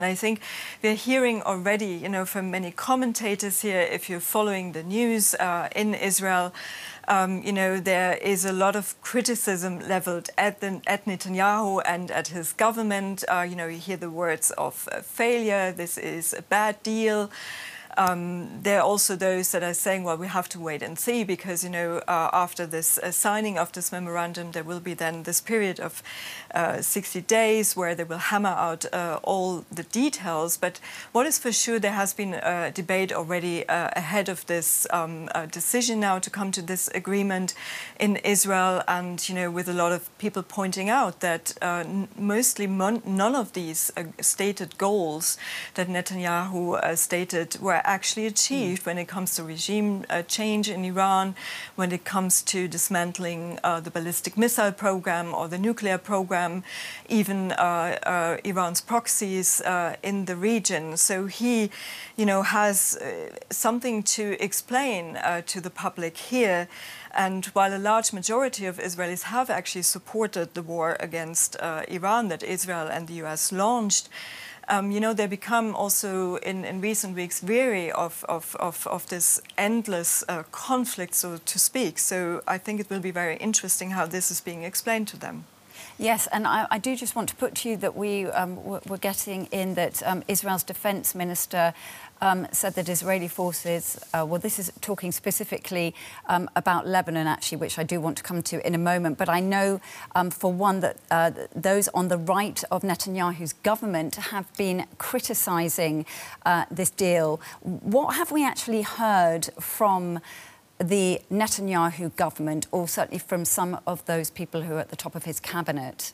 I think we're hearing already, from many commentators here, if you're following the news in Israel, there is a lot of criticism leveled at Netanyahu and at his government. You hear the words of failure, this is a bad deal. There are also those that are saying, well, we have to wait and see because, after this signing of this memorandum, there will be then this period of 60 days where they will hammer out all the details. But what is for sure, there has been a debate already ahead of this decision now to come to this agreement in Israel. And, with a lot of people pointing out that mostly none of these stated goals that Netanyahu stated were actually achieved when it comes to regime change in Iran, when it comes to dismantling the ballistic missile program or the nuclear program, even Iran's proxies in the region. So he, has something to explain to the public here. And while a large majority of Israelis have actually supported the war against Iran that Israel and the US launched, they become also in recent weeks weary of this endless conflict, so to speak. So I think it will be very interesting how this is being explained to them. Yes, and I do just want to put to you that we're getting in that Israel's defence minister said that Israeli forces, this is talking specifically about Lebanon, actually, which I do want to come to in a moment. But I know, for one, that those on the right of Netanyahu's government have been criticising this deal. What have we actually heard from the Netanyahu government, or certainly from some of those people who are at the top of his cabinet?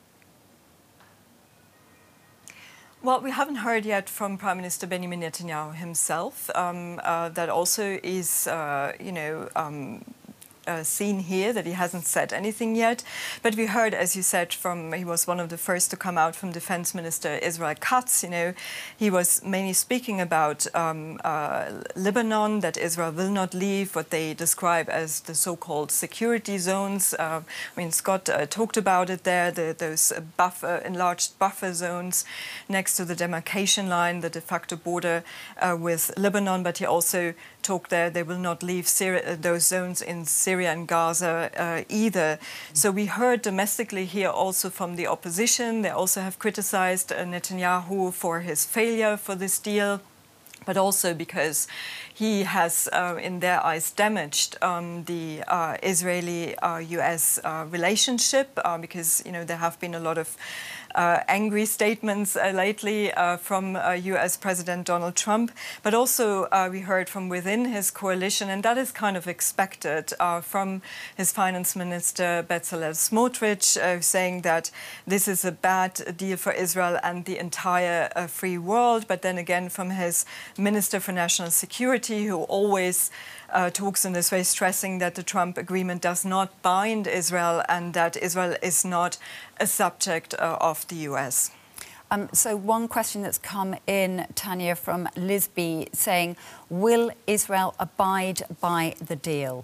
Well, we haven't heard yet from Prime Minister Benjamin Netanyahu himself. That also is, seen here, that he hasn't said anything yet. But we heard, as you said, he was one of the first to come out from Defense Minister Israel Katz. He was mainly speaking about Lebanon, that Israel will not leave what they describe as the so-called security zones. Scott talked about it there, those enlarged buffer zones next to the demarcation line, the de facto border with Lebanon. But he also talked there they will not leave those zones in Syria and Gaza either. So we heard domestically here also from the opposition. They also have criticized Netanyahu for his failure for this deal, but also because he has, in their eyes, damaged the Israeli-US relationship, because, there have been a lot of angry statements lately from US President Donald Trump, but also we heard from within his coalition, and that is kind of expected, from his finance minister Bezalel Smotrich, saying that this is a bad deal for Israel and the entire free world. But then again, from his Minister for National Security, who always talks in this way, stressing that the Trump agreement does not bind Israel and that Israel is not a subject of the US. So one question that's come in, Tanya, from Lisby, saying, will Israel abide by the deal?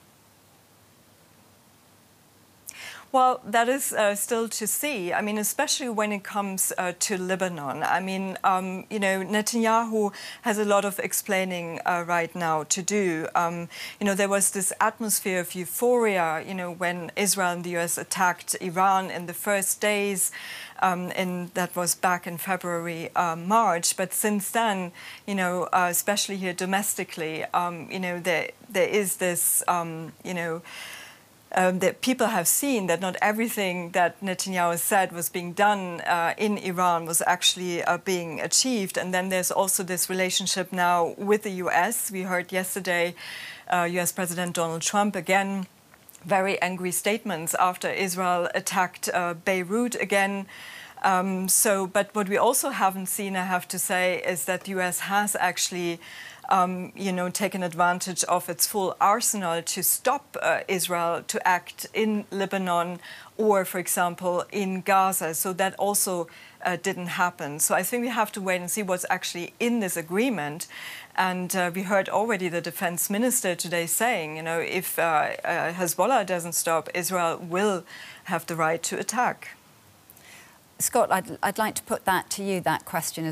Well, that is still to see. Especially when it comes to Lebanon. Netanyahu has a lot of explaining right now to do. There was this atmosphere of euphoria, when Israel and the US attacked Iran in the first days, and that was back in February, March. But since then, especially here domestically, there is this, that people have seen that not everything that Netanyahu said was being done in Iran was actually being achieved. And then there's also this relationship now with the US. We heard yesterday US President Donald Trump, again, very angry statements after Israel attacked Beirut again. But what we also haven't seen, I have to say, is that the US has actually taken advantage of its full arsenal to stop Israel to act in Lebanon or, for example, in Gaza. So that also didn't happen. So I think we have to wait and see what's actually in this agreement. And we heard already the defense minister today saying, if Hezbollah doesn't stop, Israel will have the right to attack. Scott, I'd like to put that to you, that question as